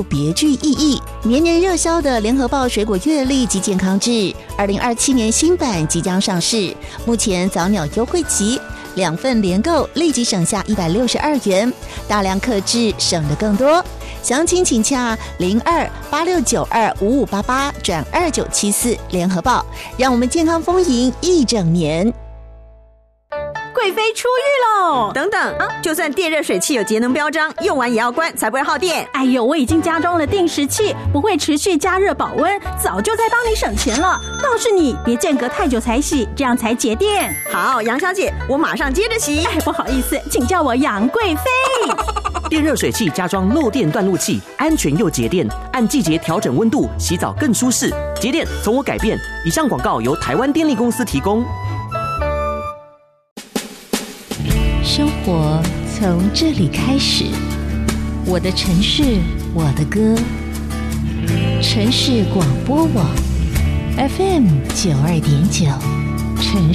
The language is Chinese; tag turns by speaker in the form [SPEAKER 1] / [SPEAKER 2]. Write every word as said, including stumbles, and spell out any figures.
[SPEAKER 1] 别具意义。年年热销的联合报水果月历及健康志二零二七年新版即将上市，目前早鸟优惠期，两份连购立即省下一百六十二元，大量客制省得更多。详情请洽零二八六九二五五八八转二九七四联合报，让我们健康丰盈一整年。
[SPEAKER 2] 贵妃出狱喽！等等啊，就算电热水器有节能标章，用完也要关，才不会耗电。
[SPEAKER 3] 哎呦，我已经加装了定时器，不会持续加热保温，早就在帮你省钱了。倒是你别间隔太久才洗，这样才节电。
[SPEAKER 2] 好，杨小姐，我马上接着洗。
[SPEAKER 3] 哎，不好意思，请叫我杨贵妃。
[SPEAKER 4] 电热水器加装漏电断路器，安全又节电，按季节调整温度，洗澡更舒适。节电从我改变。以上广告由台湾电力公司提供。
[SPEAKER 5] 生活从这里开始，我的城市，我的歌。城市广播网 F M 九二点九，城